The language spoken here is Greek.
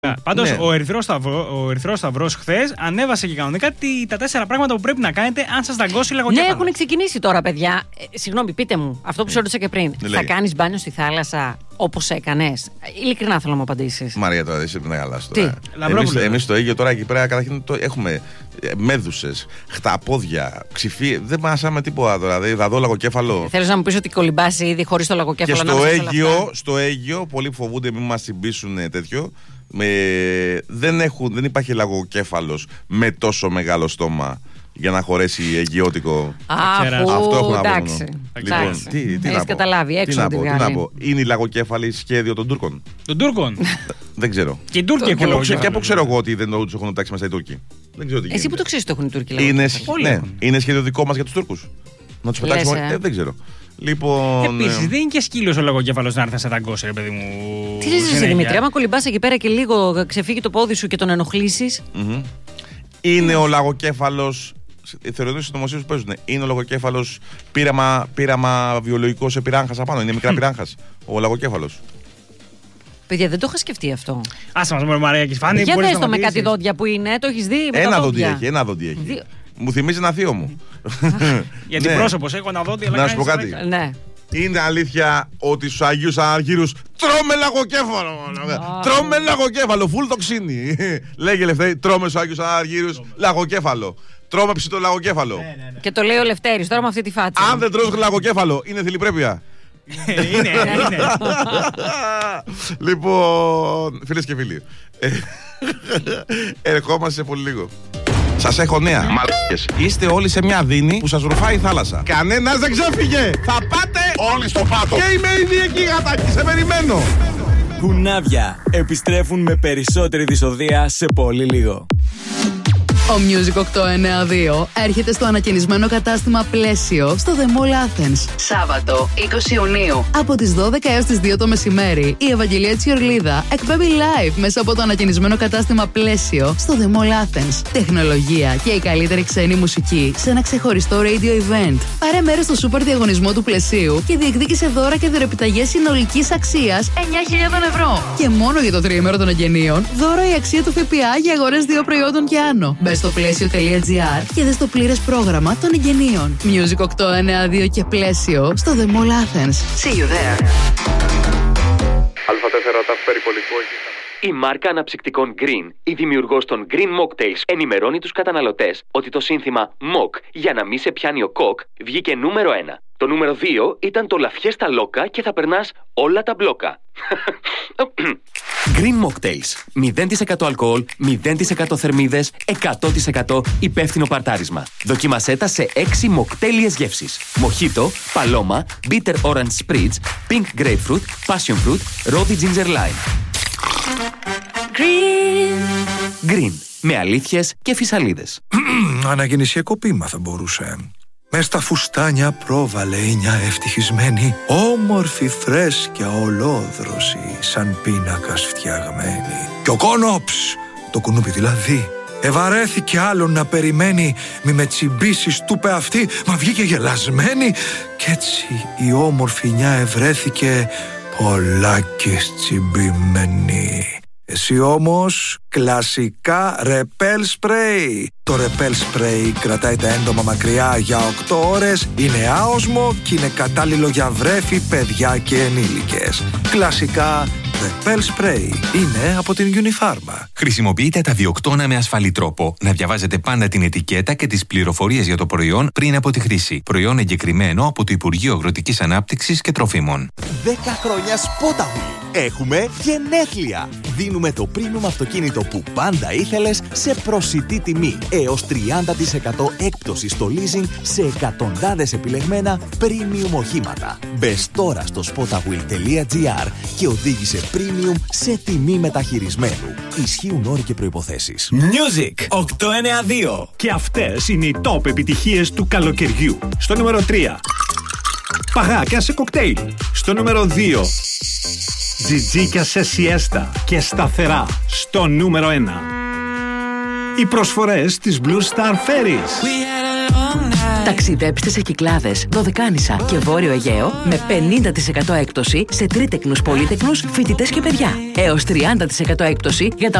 Πάντως Ναι. ο Ερυθρός Σταυρός χθες ανέβασε και κανονικά τα 4 πράγματα που πρέπει να κάνετε αν σας δαγκώσει λαγοκέφαλος. Ναι, έχουν ξεκινήσει τώρα, παιδιά. Συγγνώμη, πείτε μου, αυτό που σου έρωτησα και πριν. Θα κάνεις μπάνιο στη θάλασσα όπως έκανες? Ειλικρινά θέλω να μου απαντήσεις. Μαρία, τώρα είσαι να γαλάς τώρα. Εμείς στο Αίγυο τώρα εκεί πέρα καταρχήν έχουμε μέδουσες, χταπόδια, ξυφί. Δεν μάσαμε τίποτα τώρα. Δηλαδή θα δω λαγοκέφαλο. Θέλεις να μου πεις ότι κολυμπάς ήδη χωρίς το λαγοκέφαλο? Και στο Αίγυο, πολλοί που φοβούνται μην μας συμπίσουν τέτοιο. Δεν υπάρχει λαγοκέφαλος με τόσο μεγάλο στόμα για να χωρέσει αιγιώτικο. Αυτό έχω να πω. Λοιπόν, τι έχεις καταλάβει, έξω τι να πω. Είναι η λαγοκέφαλη σχέδιο των Τούρκων? Των Τούρκων? Δεν ξέρω. Και οι Τούρκοι έχουν λαγοκέφαλο. Και από ξέρω εγώ ότι δεν τους έχουν τάξει μέσα οι Τούρκοι. Δεν ξέρω τι γίνεται. Εσύ που το ξέρεις το έχουν οι Τούρκοι? Είναι σχέδιο δικό μας για τους Τούρκους? Να τους πετάξουμε? Δεν ξέρω. Λοιπόν, επίσης, δεν είναι και σκύλος ο λαγοκέφαλος να έρθει να σε δαγκώσει, ρε παιδί μου. Τι λες, Δημήτρη, άμα κολυμπάς εκεί πέρα και λίγο ξεφύγει το πόδι σου και τον ενοχλήσεις. Είναι ο λαγοκέφαλος. Θεωρητές στους νομοσίες που παίζουν. Είναι ο λαγοκέφαλος πείραμα βιολογικό σε πυράγχας απάνω. Είναι μικρά πυράγχας ο λαγοκέφαλος. Παιδιά, δεν το είχα σκεφτεί αυτό. Άσε μας, Μαρία, και φάνη. Για δες το με κάτι δόντια που είναι, το έχεις δει? Ένα δόντι έχει. Μου θυμίζει ένα θείο μου. Γιατί πρόσωπος έχω ένα δόντι, αλλά να σου πω κάτι. Είναι αλήθεια ότι στους Αγίους Αργύρους τρώμε λαγοκέφαλο? Τρώμε λαγοκέφαλο, φουλ τοξίνη. Λέγε Λευτέρη, τρώμε στους Αγίους Αργύρους λαγοκέφαλο. Τρώμε ψητό λαγοκέφαλο. Και το λέει ο Λευτέρης τώρα με αυτή τη φάτσα. Αν δεν τρως λαγοκέφαλο, είναι θηλυπρέπεια. Είναι. Λοιπόν, φίλες και φίλοι, ερχόμαστε σε πολύ λίγο. Σας έχω νέα. Μαλάκες. Είστε όλοι σε μια δίνη που σας ρουφάει η θάλασσα. Κανένας δεν ξέφυγε. Θα πάτε όλοι στο πάτο. Και είμαι ήδη εκεί, γατάκι. Σε περιμένω. Κουνάβια επιστρέφουν με περισσότερη δυσοδεία σε πολύ λίγο. Ο Music 892 έρχεται στο ανακαινισμένο κατάστημα Πλαίσιο στο The Mall Athens. Σάββατο 20 Ιουνίου. Από τις 12 έως τις 2 το μεσημέρι, η Ευαγγελία Τσιορλίδα εκπέμπει live μέσα από το ανακαινισμένο κατάστημα Πλαίσιο στο The Mall Athens. Τεχνολογία και η καλύτερη ξένη μουσική σε ένα ξεχωριστό radio event. Πάρε μέρος στο σούπερ διαγωνισμό του Πλαισίου και διεκδίκησε δώρα και δωρεπιταγές συνολικής αξίας 9.000 ευρώ. Και μόνο για το τριήμερο των εγγενείων, δώρο η αξία του ΦΠΑ για αγορές 2 προϊόντων και άνω. Μπες στο πλαίσιο.gr και δες το πλήρες πρόγραμμα των εγγενείων. Music 892 και Πλαίσιο στο The Mall Athens. See you there. Α4 τα περιπολικό. Η μάρκα αναψυκτικών Green, η δημιουργός των Green Mocktails, ενημερώνει τους καταναλωτές ότι το σύνθημα Mock για να μην σε πιάνει ο κοκ βγήκε νούμερο 1. Το νούμερο 2 ήταν το La Fiesta Loca και θα περνάς όλα τα μπλόκα. Green Mocktails. 0% αλκοόλ, 0% θερμίδες, 100% υπεύθυνο παρτάρισμα. Δοκίμασέ τα σε 6 μοκτέλιες γεύσεις. Μοχίτο, παλώμα, bitter orange spritz, pink grapefruit, passion fruit, rosy ginger lime. Green. Με αλήθειες και φυσαλίδες. Αναγεννησιακό ποίημα θα μπορούσε. Μες στα φουστάνια πρόβαλε μια ευτυχισμένη, όμορφη φρέσκια ολόδρωση, σαν πίνακας φτιαγμένη. Και ο κόνοψ, το κουνούπι δηλαδή, ευαρέθηκε άλλον να περιμένει, μη με τσιμπήσεις του πε αυτή, μα βγήκε γελασμένη. Κι έτσι η όμορφη νιά ευρέθηκε πολλάκις τσιμπημένη. Εσύ όμως κλασικά ρεπέλ σπρέι. Το ρεπέλ σπρέι κρατάει τα έντομα μακριά για 8 ώρες, είναι άοσμο και είναι κατάλληλο για βρέφη, παιδιά και ενήλικες. Κλασικά ρεπέλ σπρέι είναι από την Unifarma. Χρησιμοποιείτε τα διοκτώνα με ασφαλή τρόπο. Να διαβάζετε πάντα την ετικέτα και τις πληροφορίες για το προϊόν πριν από τη χρήση. Προϊόν εγκεκριμένο από το Υπουργείο Αγροτικής Ανάπτυξης και Τροφίμων. 10 χρόνια Spotawheel. Έχουμε γενέθλια. Δίνουμε το premium αυτοκίνητο που πάντα ήθελες σε προσιτή τιμή. Έως 30% έκπτωση στο leasing σε εκατοντάδες επιλεγμένα premium οχήματα. Μπες τώρα στο spotawheel.gr και οδήγησε premium σε τιμή μεταχειρισμένου. Ισχύουν όροι και προϋποθέσεις. Music 892. Και αυτές είναι οι top επιτυχίες του καλοκαιριού. Στο νούμερο 3. Παγάκια σε κοκτέιλ. Στο νούμερο 2. Τζιτζίκια σε σιέστα και σταθερά. Στο νούμερο 1. Οι προσφορές της Blue Star Ferries. Ταξιδέψτε σε Κυκλάδες, Δωδεκάνησα και Βόρειο Αιγαίο με 50% έκπτωση σε τρίτεκνους, πολύτεκνους, φοιτητές και παιδιά. Έως 30% έκπτωση για τα